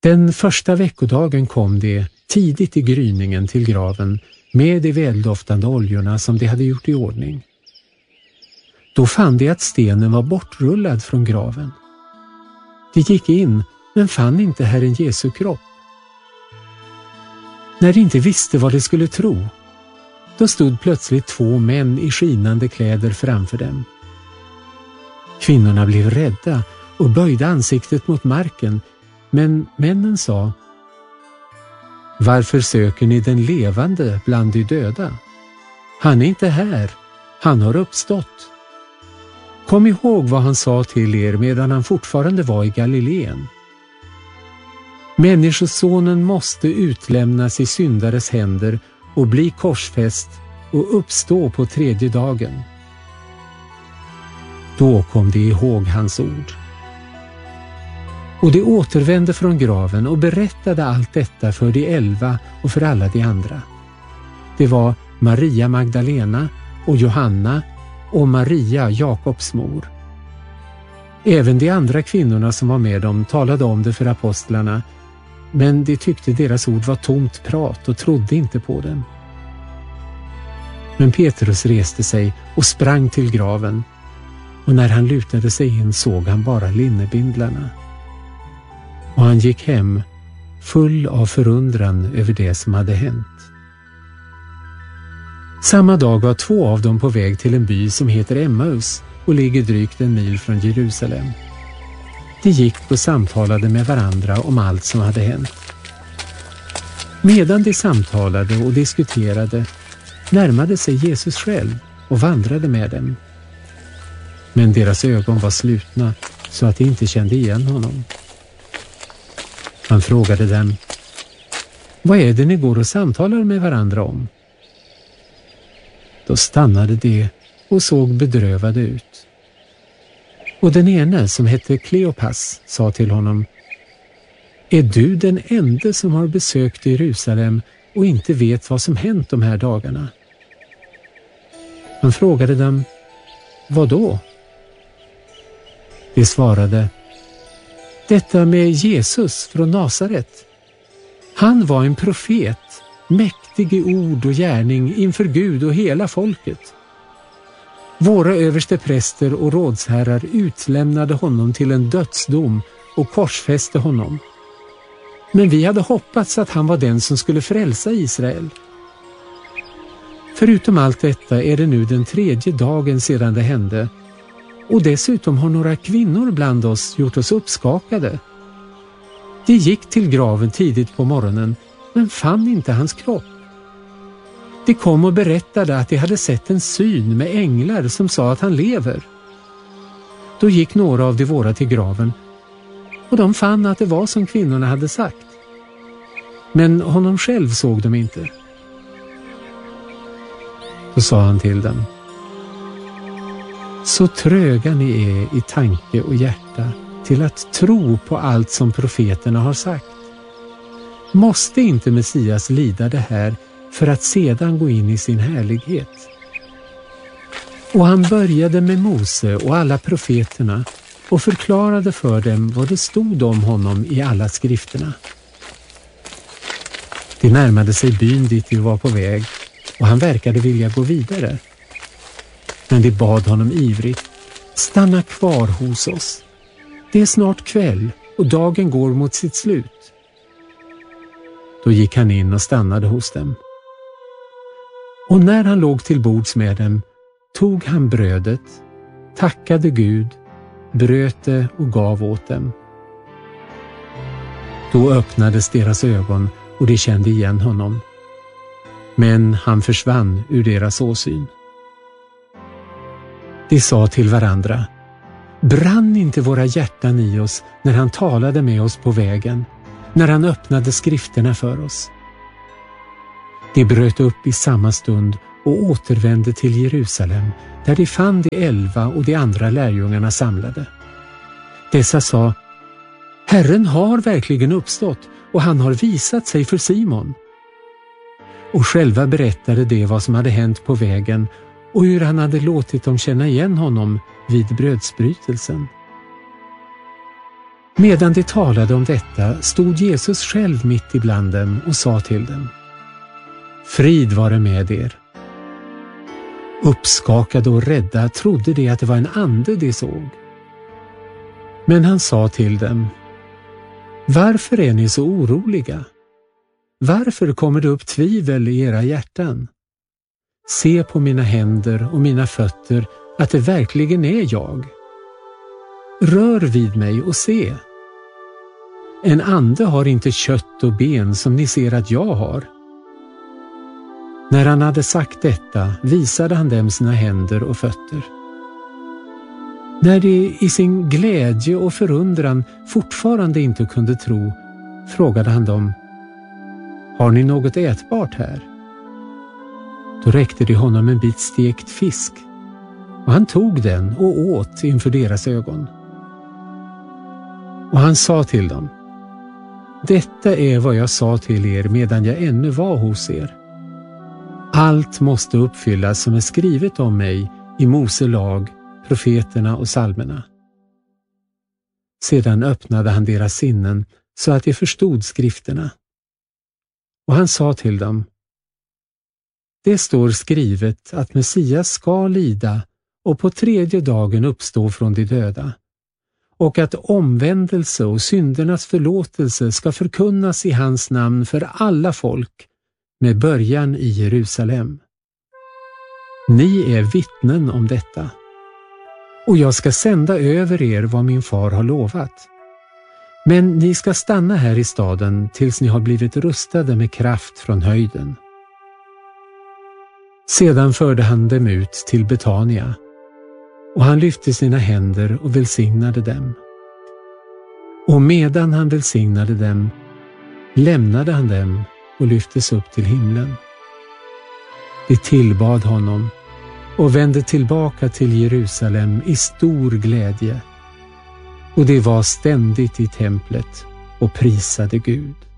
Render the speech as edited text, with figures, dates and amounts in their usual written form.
Den första veckodagen kom de tidigt i gryningen till graven med de väldoftande oljorna som de hade gjort i ordning. Då fann de att stenen var bortrullad från graven. De gick in men fann inte Herren Jesu kropp. När de inte visste vad de skulle tro, då stod plötsligt 2 män i skinande kläder framför dem. Kvinnorna blev rädda och böjde ansiktet mot marken, men männen sa: Varför söker ni den levande bland de döda? Han är inte här, han har uppstått. Kom ihåg vad han sa till er medan han fortfarande var i Galileen. Människosonen måste utlämnas i syndares händer och bli korsfäst och uppstå på 3:e dagen. Då kom de ihåg hans ord. Och de återvände från graven och berättade allt detta för de 11 och för alla de andra. Det var Maria Magdalena och Johanna och Maria, Jakobs mor. Även de andra kvinnorna som var med dem talade om det för apostlarna, men de tyckte deras ord var tomt prat och trodde inte på dem. Men Petrus reste sig och sprang till graven, och när han lutade sig in såg han bara linnebindlarna. Och han gick hem full av förundran över det som hade hänt. Samma dag var 2 av dem på väg till en by som heter Emmaus och ligger drygt 1 mil från Jerusalem. De gick och samtalade med varandra om allt som hade hänt. Medan de samtalade och diskuterade närmade sig Jesus själv och vandrade med dem. Men deras ögon var slutna så att de inte kände igen honom. Han frågade dem: Vad är det ni går och samtalar med varandra om? Då stannade de och såg bedrövade ut. Och den ene, som hette Kleopas, sa till honom: Är du den enda som har besökt Jerusalem och inte vet vad som hänt de här dagarna? Han frågade dem: Vad då? De svarade: Detta med Jesus från Nasaret. Han var en profet, mäktig i ord och gärning inför Gud och hela folket. Våra överstepräster och rådsherrar utlämnade honom till en dödsdom och korsfäste honom. Men vi hade hoppats att han var den som skulle frälsa Israel. Förutom allt detta är det nu den 3:e dagen sedan det hände, och dessutom har några kvinnor bland oss gjort oss uppskakade. De gick till graven tidigt på morgonen men fann inte hans kropp. De kom och berättade att de hade sett en syn med änglar som sa att han lever. Då gick några av de våra till graven, och de fann att det var som kvinnorna hade sagt. Men honom själv såg de inte. Då sa han till dem: Så tröga ni är i tanke och hjärta till att tro på allt som profeterna har sagt. Måste inte Messias lida det här för att sedan gå in i sin härlighet? Och han började med Mose och alla profeterna och förklarade för dem vad det stod om honom i alla skrifterna. De närmade sig byn dit de var på väg, och han verkade vilja gå vidare. Men de bad honom ivrigt: Stanna kvar hos oss. Det är snart kväll och dagen går mot sitt slut. Då gick han in och stannade hos dem. Och när han låg till bords med dem tog han brödet, tackade Gud, bröt det och gav åt dem. Då öppnades deras ögon och de kände igen honom. Men han försvann ur deras åsyn. De sa till varandra: Brann inte våra hjärtan i oss när han talade med oss på vägen, när han öppnade skrifterna för oss? De bröt upp i samma stund och återvände till Jerusalem, där de fann de 11 och de andra lärjungarna samlade. Dessa sa: Herren har verkligen uppstått och han har visat sig för Simon. Och själva berättade de vad som hade hänt på vägen och hur han hade låtit dem känna igen honom vid brödsbrytelsen. Medan de talade om detta stod Jesus själv mitt ibland dem och sa till dem: Frid vare med er. Uppskakade och rädda trodde de att det var en ande de såg. Men han sa till dem: Varför är ni så oroliga? Varför kommer det upp tvivel i era hjärtan? Se på mina händer och mina fötter att det verkligen är jag. Rör vid mig och se. En ande har inte kött och ben som ni ser att jag har. När han hade sagt detta visade han dem sina händer och fötter. När de i sin glädje och förundran fortfarande inte kunde tro, frågade han dem: Har ni något ätbart här? Då räckte de honom en bit stekt fisk, och han tog den och åt inför deras ögon. Och han sa till dem: Detta är vad jag sa till er medan jag ännu var hos er. Allt måste uppfyllas som är skrivet om mig i Mose lag, profeterna och psalmerna. Sedan öppnade han deras sinnen så att de förstod skrifterna. Och han sa till dem: Det står skrivet att Messias ska lida och på 3:e dagen uppstå från de döda, och att omvändelse och syndernas förlåtelse ska förkunnas i hans namn för alla folk, med början i Jerusalem. Ni är vittnen om detta, och jag ska sända över er vad min far har lovat. Men ni ska stanna här i staden tills ni har blivit rustade med kraft från höjden. Sedan förde han dem ut till Betania, och han lyfte sina händer och välsignade dem. Och medan han välsignade dem, lämnade han dem och lyftes upp till himlen. De tillbad honom och vände tillbaka till Jerusalem i stor glädje, och de var ständigt i templet och prisade Gud.